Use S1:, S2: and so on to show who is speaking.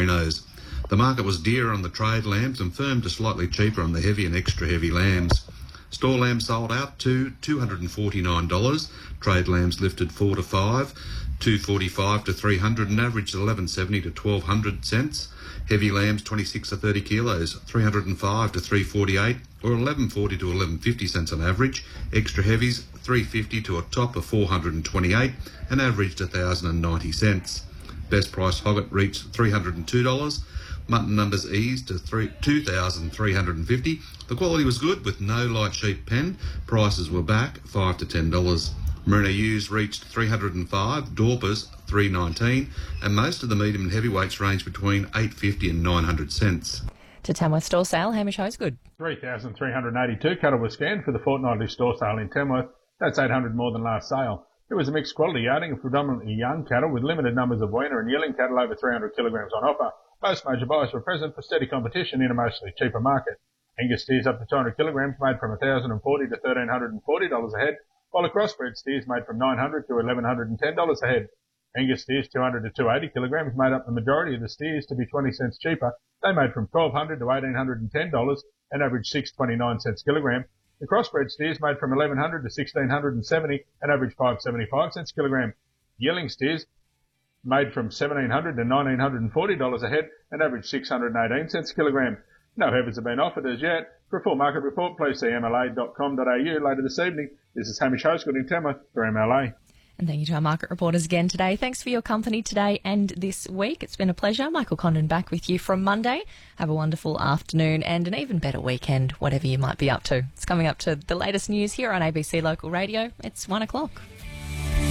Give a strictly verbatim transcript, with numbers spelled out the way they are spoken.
S1: merinos. The market was dear on the trade lambs and firm to slightly cheaper on the heavy and extra heavy lambs. Store lambs sold out to two hundred forty-nine dollars. Trade lambs lifted four to five, two forty-five to three hundred, and averaged eleven seventy to twelve hundred cents. Heavy lambs twenty-six to thirty kilos, three hundred five to three forty-eight, or eleven forty to eleven fifty cents on average. Extra heavies three fifty to a top of four hundred twenty-eight, and averaged one thousand ninety cents. Best price hogget reached three hundred two dollars. Mutton numbers eased to two thousand three hundred fifty. The quality was good with no light sheep pen. Prices were back five to ten dollars. Merino ewes reached three hundred five, Dorpers three nineteen, and most of the medium and heavyweights range between eight fifty and nine hundred cents.
S2: To Tamworth store sale, Hamish Hosegood.
S3: three thousand three hundred eighty-two cattle were scanned for the fortnightly store sale in Tamworth. That's eight hundred more than last sale. It was a mixed quality yarding of predominantly young cattle with limited numbers of weaner and yearling cattle over three hundred kilograms on offer. Most major buyers were present for steady competition in a mostly cheaper market. Angus steers up to two hundred kilograms made from one thousand forty dollars to one thousand three hundred forty dollars a head, while the crossbred steers made from nine hundred dollars to one thousand one hundred ten dollars a head. Angus steers two hundred to two hundred eighty kilograms made up the majority of the steers to be twenty cents cheaper. They made from twelve hundred dollars to one thousand eight hundred ten dollars and averaged six dollars and twenty-nine cents kilogram. The crossbred steers made from eleven hundred dollars to one thousand six hundred seventy dollars and averaged five dollars and seventy-five cents kilogram. Yearling steers made from seventeen hundred dollars to one thousand nine hundred forty dollars a head and averaged six hundred eighteen cents kilogram. No heifers have been offered as yet. For a full market report, please see m l a dot com dot a u later this evening. This is Hamish Hosegood in Tamworth for M L A.
S2: And thank you to our market reporters again today. Thanks for your company today and this week. It's been a pleasure. Michael Condon back with you from Monday. Have a wonderful afternoon and an even better weekend, whatever you might be up to. It's coming up to the latest news here on A B C Local Radio. It's one o'clock.